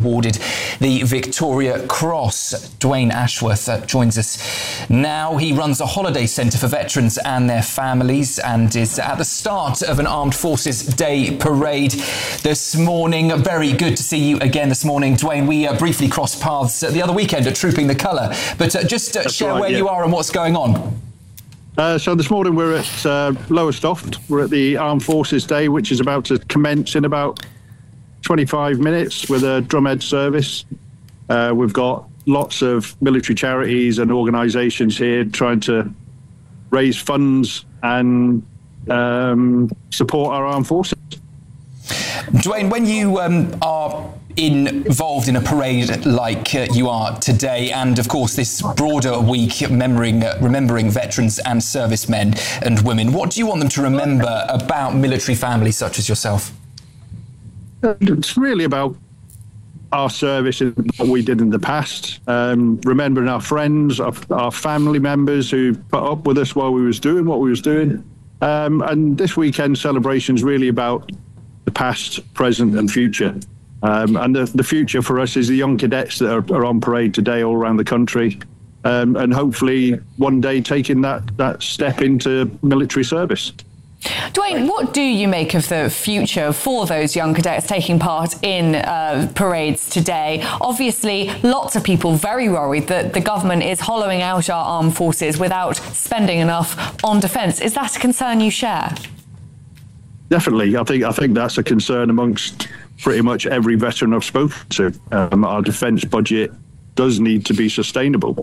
awarded the Victoria Cross. Dwayne Ashworth joins us now. He runs a holiday centre for veterans and their families and is at the start of an Armed Forces Day parade this morning. Very good to see you again this morning, Dwayne. We briefly crossed paths the other weekend at Trooping the Colour, but just share where you are and what's going on. So this morning we're at Lowestoft. We're at the Armed Forces Day, which is about to commence in about 25 minutes with a drumhead service. We've got lots of military charities and organisations here trying to raise funds and support our armed forces. Dwayne, when you are involved in a parade like you are today, and of course this broader week remembering veterans and servicemen and women, what do you want them to remember about military families such as yourself? It's really about our service and what we did in the past, remembering our friends, our family members who put up with us while we was doing what we was doing. And this weekend celebration is really about the past, present and future. And the future for us is the young cadets that are on parade today all around the country, and hopefully one day taking that step into military service. Dwayne, what do you make of the future for those young cadets taking part in parades today? Obviously, lots of people very worried that the government is hollowing out our armed forces without spending enough on defence. Is that a concern you share? Definitely. I think that's a concern amongst pretty much every veteran I've spoken to. Our defence budget does need to be sustainable.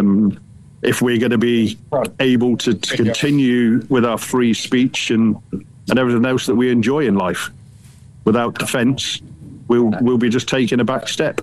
If we're going to be able to continue with our free speech and everything else that we enjoy in life, without defence, we'll be just taking a back step.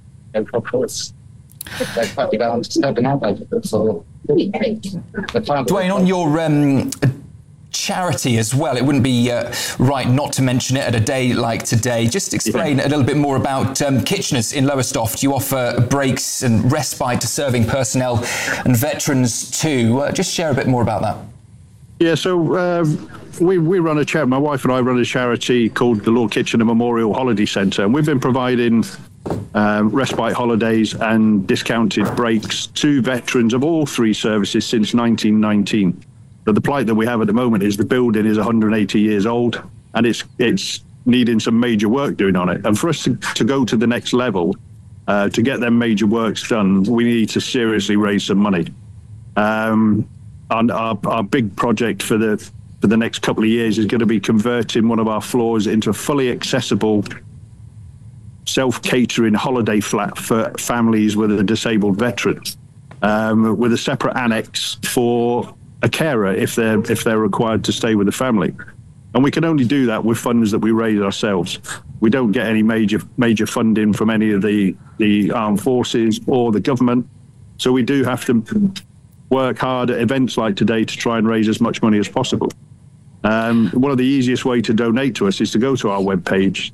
Dwayne, on your charity as well, it wouldn't be right not to mention it at a day like today. Just explain a little bit more about Kitchener's in Lowestoft. You offer breaks and respite to serving personnel and veterans too. Just share a bit more about that. Yeah, so we run a charity. My wife and I run a charity called the Lord Kitchener Memorial Holiday Centre, and we've been providing respite holidays and discounted breaks to veterans of all three services since 1919. But the plight that we have at the moment is the building is 180 years old and it's needing some major work doing on it. And for us to go to the next level, to get them major works done, we need to seriously raise some money. And our big project for the next couple of years is going to be converting one of our floors into a fully accessible self-catering holiday flat for families with a disabled veteran, with a separate annex for a carer if they're required to stay with the family. And we can only do that with funds that we raise ourselves. We don't get any major funding from any of the armed forces or the government. So we do have to work hard at events like today to try and raise as much money as possible. One of the easiest way to donate to us is to go to our webpage,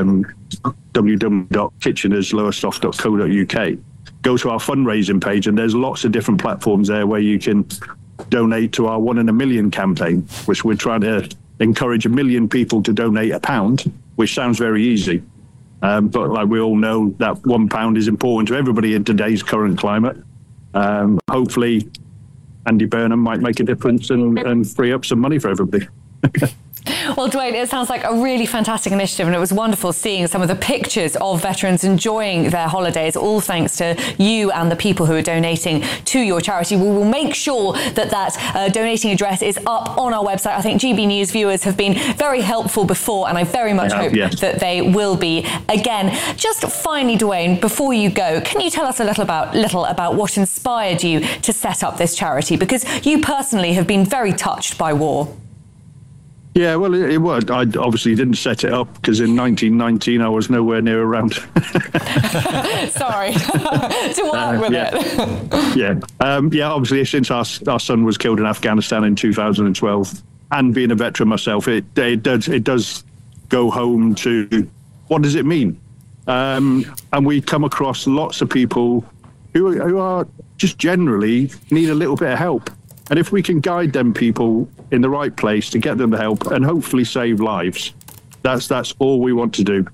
www.kitchenerslowestoft.co.uk. Go to our fundraising page, and there's lots of different platforms there where you can donate to our 1 in a Million campaign, which we're trying to encourage 1 million people to donate £1, which sounds very easy. But like we all know, that £1 is important to everybody in today's current climate. Hopefully, Andy Burnham might make a difference and free up some money for everybody. Well, Dwayne, it sounds like a really fantastic initiative, and it was wonderful seeing some of the pictures of veterans enjoying their holidays, all thanks to you and the people who are donating to your charity. We will make sure that donating address is up on our website. I think GB News viewers have been very helpful before, and I very much hope that they will be again. Just finally, Dwayne, before you go, can you tell us a little about what inspired you to set up this charity? Because you personally have been very touched by war. Yeah, well, it was. I obviously didn't set it up because in 1919 I was nowhere near around. Sorry. To work with it. Obviously, since our son was killed in Afghanistan in 2012, and being a veteran myself, it does go home to what does it mean? And we come across lots of people who are just generally need a little bit of help. And if we can guide them people in the right place to get them the help and hopefully save lives, that's all we want to do.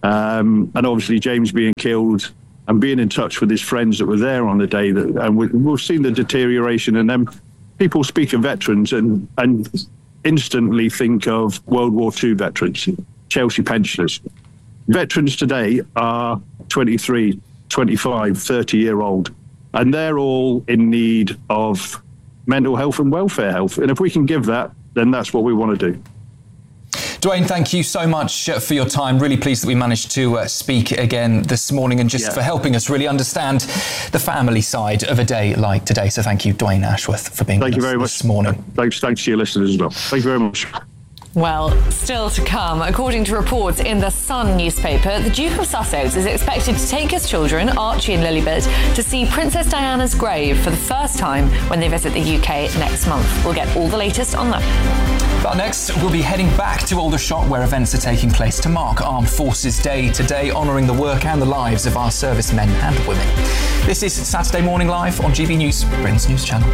And obviously James being killed and being in touch with his friends that were there on the day, and we've seen the deterioration. And then people speak of veterans and instantly think of World War II veterans, Chelsea pensioners. Veterans today are 23, 25, 30-year-old, and they're all in need of mental health and welfare health. And if we can give that, then that's what we want to do. Dwayne, thank you so much for your time. Really pleased that we managed to speak again this morning, and just for helping us really understand the family side of a day like today. So thank you, Dwayne Ashworth, for being with us this morning. Thanks to your listeners as well. Thank you very much. Well, still to come. According to reports in the Sun newspaper, the Duke of Sussex is expected to take his children, Archie and Lilibet, to see Princess Diana's grave for the first time when they visit the UK next month. We'll get all the latest on that. But next, we'll be heading back to Aldershot, where events are taking place to mark Armed Forces Day today, honouring the work and the lives of our servicemen and women. This is Saturday Morning Live on GB News, Britain's news channel.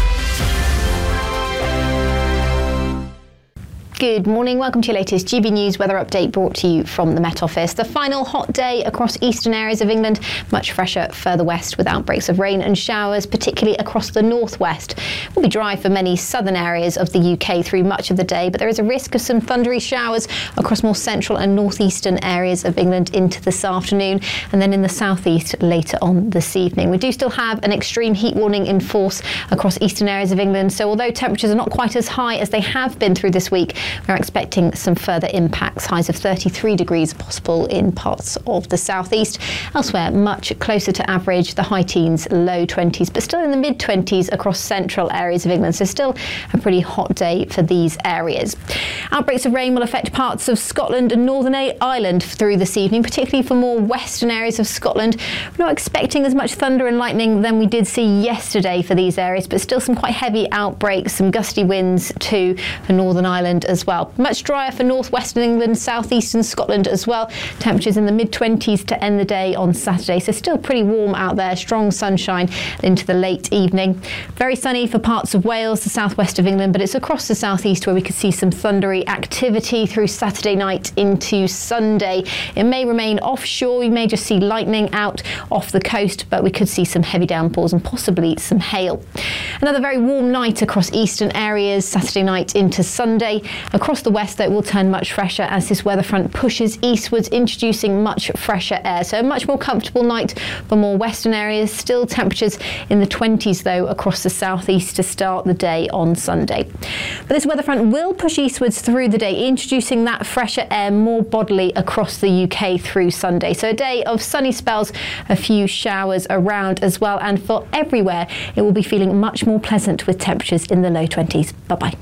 Good morning. Welcome to your latest GB News weather update, brought to you from the Met Office. The final hot day across eastern areas of England, much fresher further west with outbreaks of rain and showers, particularly across the northwest. It will be dry for many southern areas of the UK through much of the day, but there is a risk of some thundery showers across more central and northeastern areas of England into this afternoon, and then in the southeast later on this evening. We do still have an extreme heat warning in force across eastern areas of England, so although temperatures are not quite as high as they have been through this week, we're expecting some further impacts. Highs of 33 degrees possible in parts of the southeast. Elsewhere, much closer to average, the high teens, low 20s, but still in the mid-20s across central areas of England. So still a pretty hot day for these areas. Outbreaks of rain will affect parts of Scotland and Northern Ireland through this evening, particularly for more western areas of Scotland. We're not expecting as much thunder and lightning than we did see yesterday for these areas, but still some quite heavy outbreaks, some gusty winds too for Northern Ireland as well. Much drier for northwestern England, southeastern Scotland as well. Temperatures in the mid-20s to end the day on Saturday, so still pretty warm out there. Strong sunshine into the late evening. Very sunny for parts of Wales, the southwest of England, but it's across the southeast where we could see some thundery activity through Saturday night into Sunday. It may remain offshore. We may just see lightning out off the coast, but we could see some heavy downpours and possibly some hail. Another very warm night across eastern areas Saturday night into Sunday. Across the west, though, it will turn much fresher as this weather front pushes eastwards, introducing much fresher air. So a much more comfortable night for more western areas. Still temperatures in the 20s, though, across the southeast to start the day on Sunday. But this weather front will push eastwards through the day, introducing that fresher air more bodily across the UK through Sunday. So a day of sunny spells, a few showers around as well. And for everywhere, it will be feeling much more pleasant with temperatures in the low 20s. Bye-bye.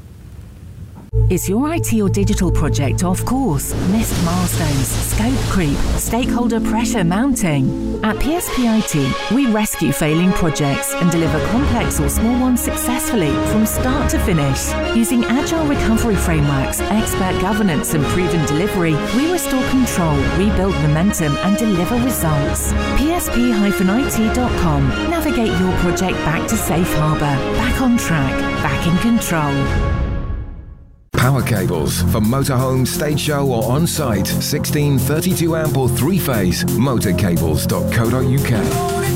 Is your IT or digital project off course? Missed milestones, scope creep, stakeholder pressure mounting? At PSP IT, we rescue failing projects and deliver complex or small ones successfully from start to finish. Using agile recovery frameworks, expert governance and proven delivery, we restore control, rebuild momentum and deliver results. PSP-IT.com. Navigate your project back to safe harbour, back on track, back in control. Power cables for motorhome, stage show or on-site. 16, 32 amp or 3-phase. Motorcables.co.uk.